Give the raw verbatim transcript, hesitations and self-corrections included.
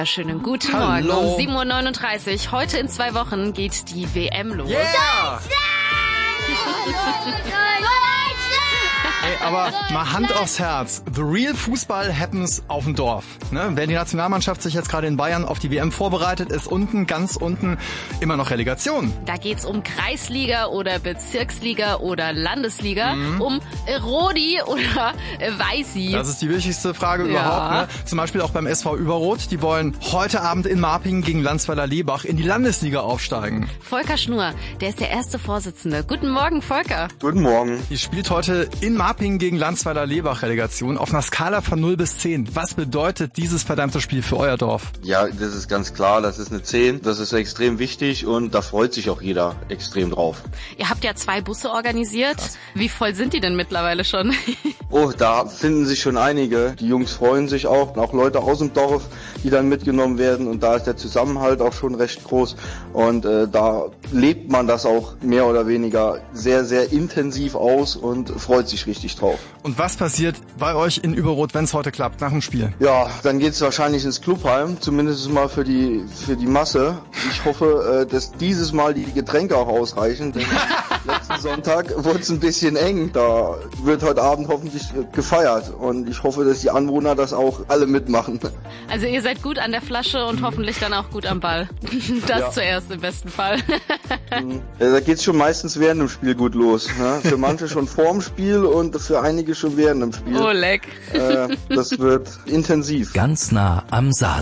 wunderschönen guten Hallo. Morgen um sieben Uhr neununddreißig. Heute in zwei Wochen geht die W M los. Yeah! Ey, aber mal Hand aufs Herz. The real Fußball happens auf dem Dorf. Ne? Während die Nationalmannschaft sich jetzt gerade in Bayern auf die W M vorbereitet, ist unten, ganz unten, immer noch Relegation. Da geht's um Kreisliga oder Bezirksliga oder Landesliga, Mhm. um Rodi oder Weißi. Das ist die wichtigste Frage Ja. überhaupt. Ne? Zum Beispiel auch beim S V Überrot. Die wollen heute Abend in Marpingen gegen Landsweiler-Lebach in die Landesliga aufsteigen. Volker Schnur, der ist der erste Vorsitzende. Guten Morgen, Volker. Guten Morgen. Ihr spielt heute in Marpingen gegen Landsweiler-Lebach Relegation auf einer Skala von null bis zehn. Was bedeutet dieses verdammte Spiel für euer Dorf? Ja, das ist ganz klar, das ist eine zehn. Das ist extrem wichtig und da freut sich auch jeder extrem drauf. Ihr habt ja zwei Busse organisiert. Wie voll sind die denn mittlerweile schon? Oh, da finden sich schon einige. Die Jungs freuen sich auch, auch Leute aus dem Dorf, die dann mitgenommen werden und da ist der Zusammenhalt auch schon recht groß und äh, da lebt man das auch mehr oder weniger sehr, sehr intensiv aus und freut sich richtig drauf. Und was passiert bei euch in Überrot, wenn es heute klappt, nach dem Spiel? Ja, dann geht's wahrscheinlich ins Clubheim, zumindest mal für die für die Masse. Ich hoffe, äh, dass dieses Mal die Getränke auch ausreichen, denn letzten Sonntag wurde es ein bisschen eng. Da wird heute Abend hoffentlich gefeiert und ich hoffe, dass die Anwohner das auch alle mitmachen. Also ihr seid gut an der Flasche und hoffentlich dann auch gut am Ball. Das Ja. zuerst im besten Fall. Ja, da geht's schon meistens während dem Spiel gut los. Ne? Für manche schon vorm Spiel und für einige schon während dem Spiel. Oh, leck. Äh, das wird intensiv. Ganz nah am Saal.